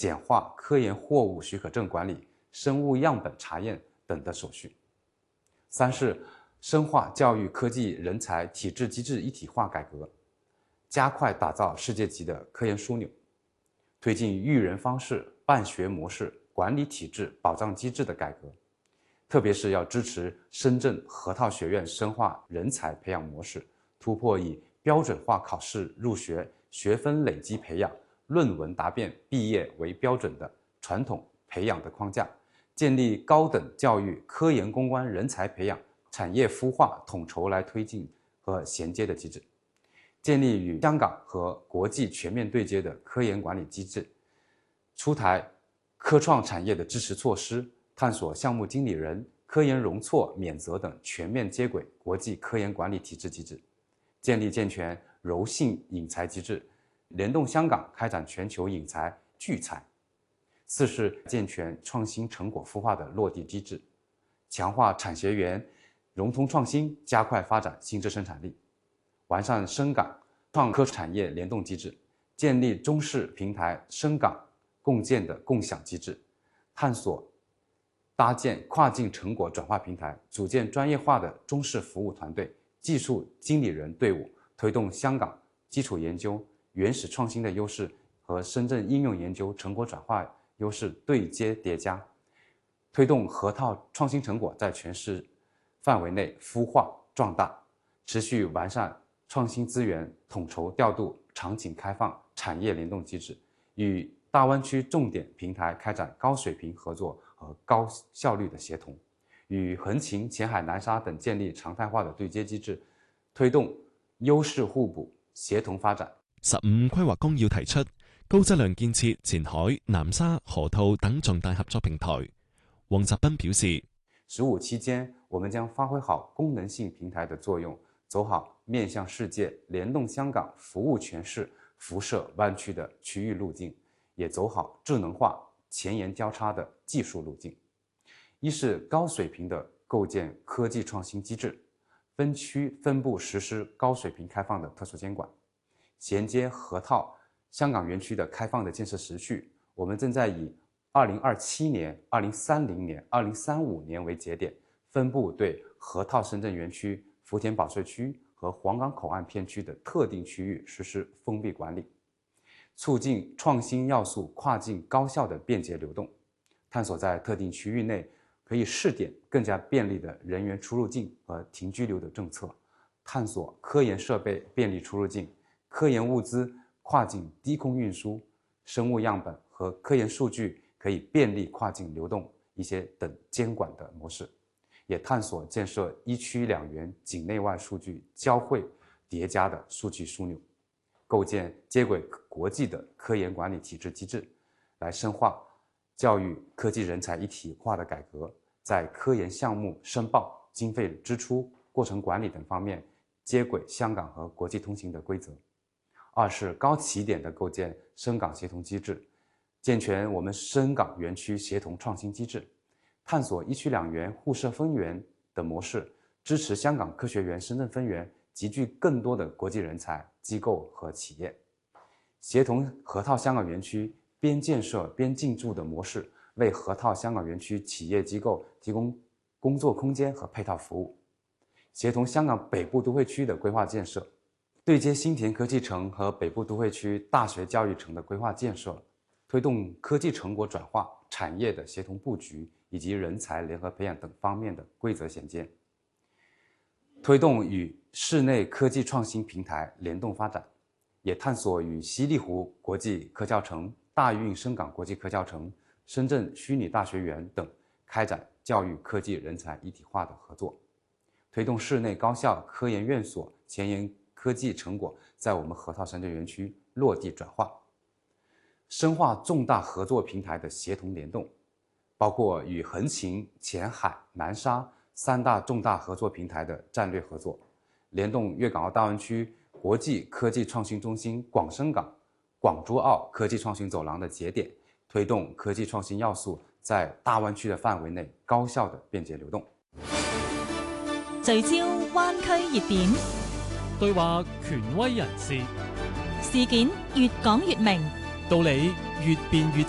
简化科研货物许可证管理、生物样本查验等的手续。三是深化教育科技人才体制机制一体化改革，加快打造世界级的科研枢纽，推进育人方式、办学模式、管理体制、保障机制的改革，特别是要支持深圳河套学院深化人才培养模式，突破以标准化考试入学、学分累积培养、论文答辩毕业为标准的传统培养的框架，建立高等教育科研攻关人才培养、产业孵化统筹来推进和衔接的机制，建立与香港和国际全面对接的科研管理机制，出台科创产业的支持措施，探索项目经理人、科研容错免责等全面接轨国际科研管理体制机制，建立健全柔性引才机制，联动香港开展全球引才聚才。四是健全创新成果孵化的落地机制，强化产学研融通创新，加快发展新质生产力，完善深港创科产业联动机制，建立中式平台深港共建的共享机制，探索搭建跨境成果转化平台，组建专业化的中式服务团队、技术经理人队伍，推动香港基础研究、原始创新的优势和深圳应用研究成果转化优势对接叠加，推动河套创新成果在全市范围内孵化壮大，持续完善创新资源统筹调度、场景开放、产业联动机制，与大湾区重点平台开展高水平合作和高效率的协同，与横琴、前海、南沙等建立常態化的對接機制，推動優勢互補、協同發展。 15規劃綱要提出高質量建設前海、南沙、河套等重大合作平台。黃澤斌表示 ，15期間，我們將發揮好功能性平台的作用，走好面向世界、聯動香港、服務全市、輻射灣區的區域路徑，也走好智能化、前沿交叉的技術路徑。一是高水平的構建科技創新機制，分區分部實施高水平開放的特殊監管，銜接河套香港園區的開放的建設時序，我們正在以2027年、2030年、2035年為節點，分步對河套深圳園區、福田保稅區和皇崗口岸片區的特定區域實施封閉管理，促進創新要素跨境高效的便捷流動，探索在特定區域內可以試點更加便利的人員出入境和停居留的政策，探索科研設備便利出入境、科研物資跨境低空運輸、生物樣本和科研數據可以便利跨境流動一些等監管的模式，也探索建設一區兩園境內外數據交匯疊加的數據樞紐，構建接軌國際的科研管理體制機制，來深化教育科技人才一體化的改革，在科研項目申報、經費支出、過程管理等方面接軌香港和國際通行的規則。二是高起點的構建深港協同機制，健全我們深港園區協同創新機制，探索一區兩園互設分園的模式，支持香港科學園深圳分園集聚更多的國際人才、機構和企業，協同河套香港園區邊建設邊進駐的模式，為河套香港園區企業機構提供工作空間和配套服務，協同香港北部都會區的規劃建設，對接新田科技城和北部都會區大學教育城的規劃建設，推動科技成果轉化、產業的協同佈局以及人才聯合培養等方面的規則銜接，推動與室內科技創新平台聯動發展，也探索與西麗湖國際科教城、大運深港國際科教城、深圳虛擬大學園等開展教育科技人才一體化的合作，推動室內高校科研院所前沿科技成果在我們河套深圳園區落地轉化，深化重大合作平台的協同聯動，包括與橫琴、前海、南沙三大重大合作平台的戰略合作，聯動粵港澳大灣區國際科技創新中心廣深港、廣珠澳科技創新走廊的節點，推動科技創新要素在大灣區的範圍內高效的便捷流動。 聚焦灣區熱點， 對話權威人士， 事件越講越明， 道理越辯越